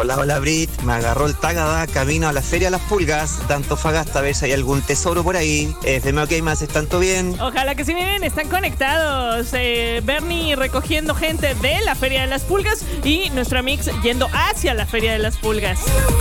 Hola, hola Brit, me agarró el Tagada camino a la Feria de las Pulgas de Antofagasta, a ver si hay algún tesoro por ahí. FM OK más, ¿están todo bien? Ojalá que sí, miren, están conectados. Bernie recogiendo gente de la Feria de las Pulgas y nuestro Mix yendo hacia la Feria de las Pulgas.